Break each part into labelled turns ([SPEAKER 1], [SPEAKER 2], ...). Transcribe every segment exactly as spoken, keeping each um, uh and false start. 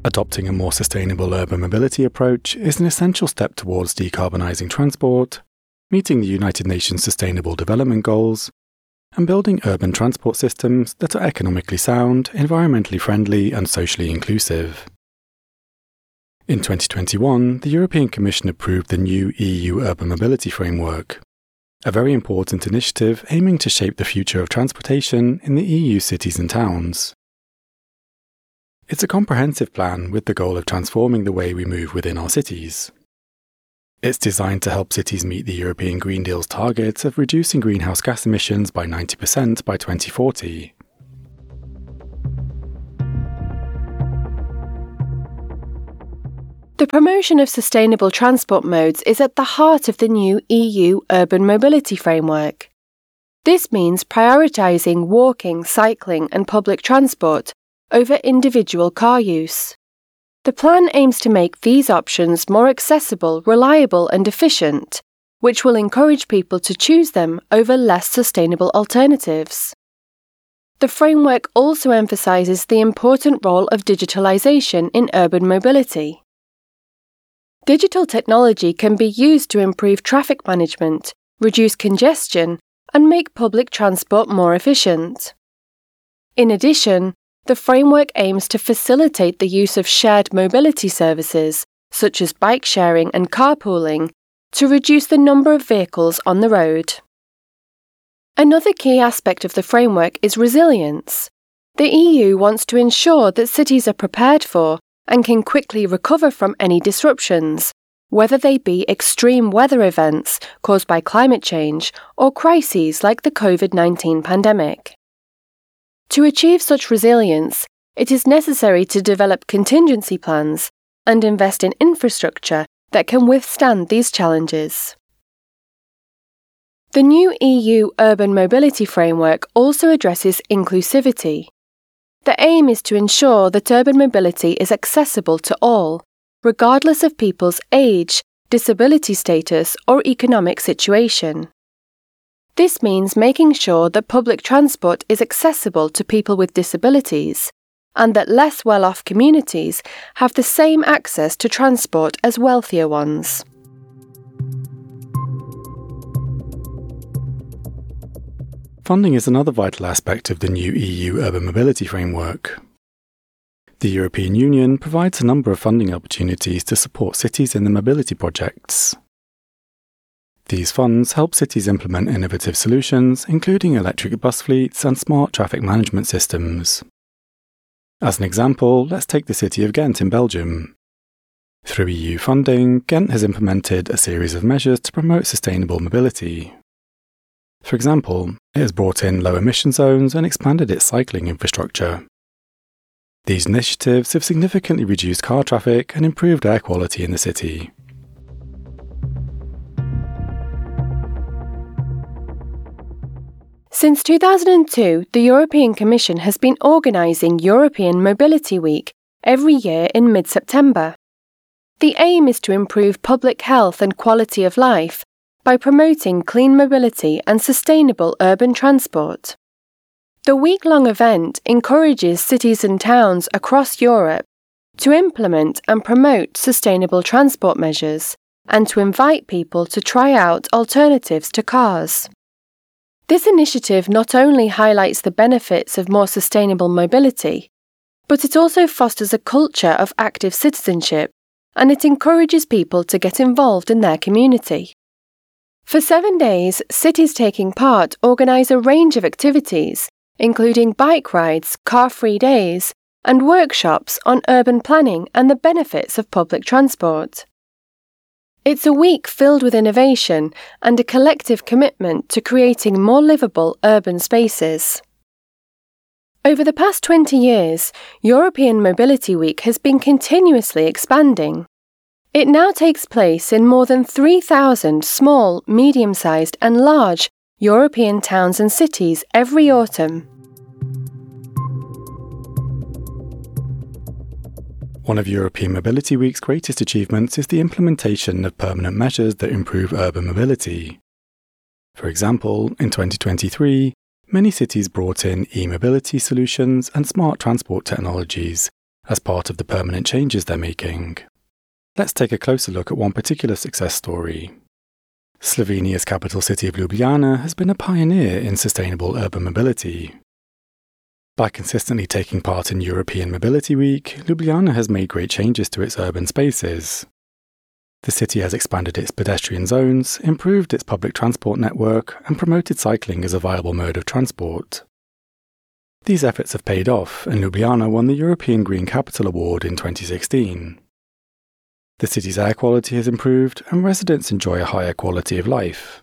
[SPEAKER 1] Adopting a more sustainable urban mobility approach is an essential step towards decarbonising transport, meeting the United Nations Sustainable Development Goals, and building urban transport systems that are economically sound, environmentally friendly, and socially inclusive. In twenty twenty-one, the European Commission approved the new E U Urban Mobility Framework, a very important initiative aiming to shape the future of transportation in the E U cities and towns. It's a comprehensive plan with the goal of transforming the way we move within our cities. It's designed to help cities meet the European Green Deal's target of reducing greenhouse gas emissions by ninety percent by twenty forty.
[SPEAKER 2] The promotion of sustainable transport modes is at the heart of the new E U Urban Mobility Framework. This means prioritising walking, cycling and public transport over individual car use. The plan aims to make these options more accessible, reliable and efficient, which will encourage people to choose them over less sustainable alternatives. The framework also emphasises the important role of digitalisation in urban mobility. Digital technology can be used to improve traffic management, reduce congestion, and make public transport more efficient. In addition, the framework aims to facilitate the use of shared mobility services, such as bike sharing and carpooling, to reduce the number of vehicles on the road. Another key aspect of the framework is resilience. The E U wants to ensure that cities are prepared for and can quickly recover from any disruptions, whether they be extreme weather events caused by climate change or crises like the COVID nineteen pandemic. To achieve such resilience, it is necessary to develop contingency plans and invest in infrastructure that can withstand these challenges. The new E U Urban Mobility Framework also addresses inclusivity. The aim is to ensure that urban mobility is accessible to all, regardless of people's age, disability status, or economic situation. This means making sure that public transport is accessible to people with disabilities, and that less well-off communities have the same access to transport as wealthier ones.
[SPEAKER 1] Funding is another vital aspect of the new E U Urban Mobility Framework. The European Union provides a number of funding opportunities to support cities in their mobility projects. These funds help cities implement innovative solutions, including electric bus fleets and smart traffic management systems. As an example, let's take the city of Ghent in Belgium. Through E U funding, Ghent has implemented a series of measures to promote sustainable mobility. For example, it has brought in low-emission zones and expanded its cycling infrastructure. These initiatives have significantly reduced car traffic and improved air quality in the city.
[SPEAKER 2] Since two thousand two, the European Commission has been organising European Mobility Week every year in mid-September. The aim is to improve public health and quality of life by promoting clean mobility and sustainable urban transport. The week-long event encourages cities and towns across Europe to implement and promote sustainable transport measures and to invite people to try out alternatives to cars. This initiative not only highlights the benefits of more sustainable mobility, but it also fosters a culture of active citizenship, and it encourages people to get involved in their community. For seven days, cities taking part organise a range of activities, including bike rides, car-free days, and workshops on urban planning and the benefits of public transport. It's a week filled with innovation and a collective commitment to creating more livable urban spaces. Over the past twenty years, European Mobility Week has been continuously expanding. It now takes place in more than three thousand small, medium-sized and large European towns and cities every autumn.
[SPEAKER 1] One of European Mobility Week's greatest achievements is the implementation of permanent measures that improve urban mobility. For example, in twenty twenty-three, many cities brought in e-mobility solutions and smart transport technologies as part of the permanent changes they're making. Let's take a closer look at one particular success story. Slovenia's capital city of Ljubljana has been a pioneer in sustainable urban mobility. By consistently taking part in European Mobility Week, Ljubljana has made great changes to its urban spaces. The city has expanded its pedestrian zones, improved its public transport network, and promoted cycling as a viable mode of transport. These efforts have paid off, and Ljubljana won the European Green Capital Award in twenty sixteen. The city's air quality has improved, and residents enjoy a higher quality of life.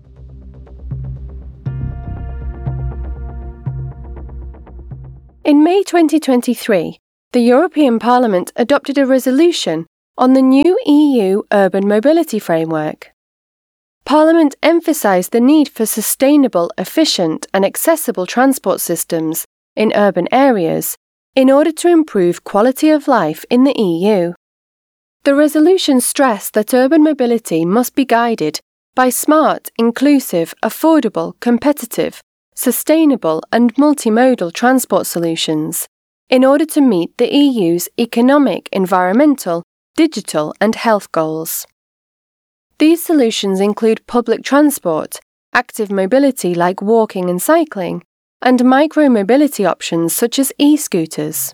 [SPEAKER 2] In May twenty twenty-three, the European Parliament adopted a resolution on the new E U Urban Mobility Framework. Parliament emphasised the need for sustainable, efficient and accessible transport systems in urban areas in order to improve quality of life in the E U. The resolution stressed that urban mobility must be guided by smart, inclusive, affordable, competitive, sustainable and multimodal transport solutions in order to meet the E U's economic, environmental, digital and health goals. These solutions include public transport, active mobility like walking and cycling, and micro-mobility options such as e-scooters.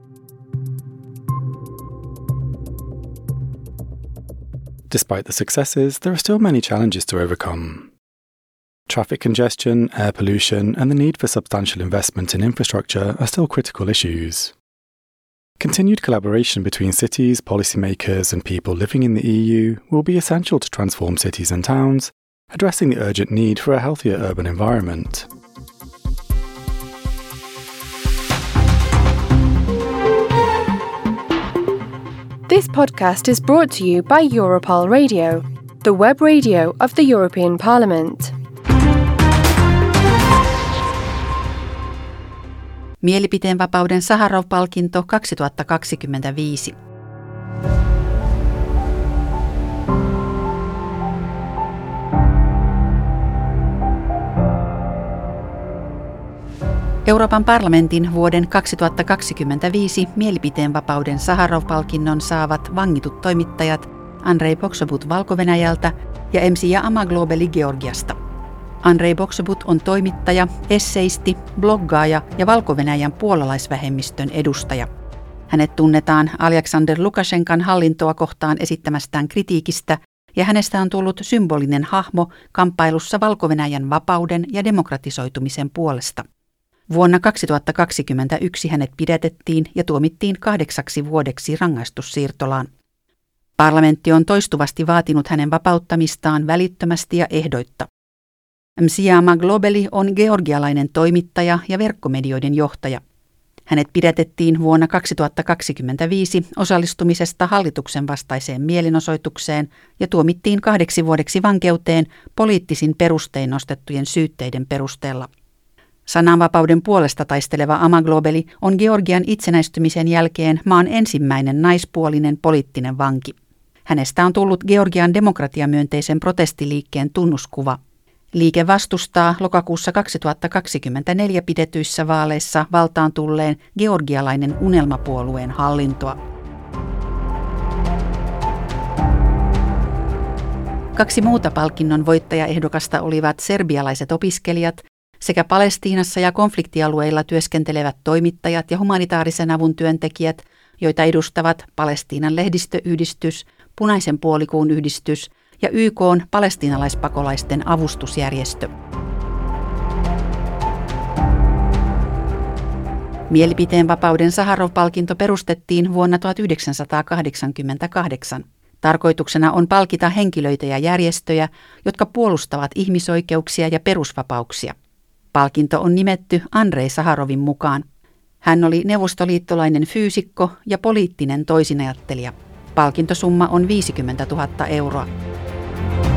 [SPEAKER 1] Despite the successes, there are still many challenges to overcome. Traffic congestion, air pollution, and the need for substantial investment in infrastructure are still critical issues. Continued collaboration between cities, policymakers, and people living in the E U will be essential to transform cities and towns, addressing the urgent need for a healthier urban environment.
[SPEAKER 2] This podcast is brought to you by Europol Radio, the web radio of the European Parliament.
[SPEAKER 3] Mielipiteenvapauden Saharov-palkinto kaksituhattakaksikymmentäviisi. Euroopan parlamentin vuoden kaksituhattakaksikymmentäviisi mielipiteenvapauden Saharov-palkinnon saavat vangitut toimittajat Andrei Poksobut Valko-Venäjältä ja Emsiya Amaglobeli Georgiasta. Andrei Poksobut on toimittaja, esseisti, bloggaaja ja Valko-Venäjän puolalaisvähemmistön edustaja. Hänet tunnetaan Alexander Lukashenkan hallintoa kohtaan esittämästään kritiikistä ja hänestä on tullut symbolinen hahmo kamppailussa Valko-Venäjän vapauden ja demokratisoitumisen puolesta. Vuonna kaksituhattakaksikymmentäyksi hänet pidätettiin ja tuomittiin kahdeksaksi vuodeksi rangaistussiirtolaan. Parlamentti on toistuvasti vaatinut hänen vapauttamistaan välittömästi ja ehdoitta. Emsiya Amaglobeli on georgialainen toimittaja ja verkkomedioiden johtaja. Hänet pidätettiin vuonna kaksituhattakaksikymmentäviisi osallistumisesta hallituksen vastaiseen mielenosoitukseen ja tuomittiin kahdeksi vuodeksi vankeuteen poliittisin perustein nostettujen syytteiden perusteella. Sananvapauden puolesta taisteleva Amaglobeli on Georgian itsenäistymisen jälkeen maan ensimmäinen naispuolinen poliittinen vanki. Hänestä on tullut Georgian demokratiamyönteisen protestiliikkeen tunnuskuva. Liike vastustaa lokakuussa kaksituhattakaksikymmentäneljä pidetyissä vaaleissa valtaan tulleen georgialainen unelmapuolueen hallintoa. Kaksi muuta palkinnon voittajaehdokasta olivat serbialaiset opiskelijat sekä Palestiinassa ja konfliktialueilla työskentelevät toimittajat ja humanitaarisen avun työntekijät, joita edustavat Palestiinan lehdistöyhdistys, Punaisen puolikuun yhdistys ja Y K:n palestiinalaispakolaisten avustusjärjestö. Mielipiteenvapauden Saharov-palkinto perustettiin vuonna tuhatyhdeksänsataakahdeksankymmentäkahdeksan. Tarkoituksena on palkita henkilöitä ja järjestöjä, jotka puolustavat ihmisoikeuksia ja perusvapauksia. Palkinto on nimetty Andrei Saharovin mukaan. Hän oli neuvostoliittolainen fyysikko ja poliittinen toisinajattelija. Palkintosumma on viisikymmentätuhatta euroa.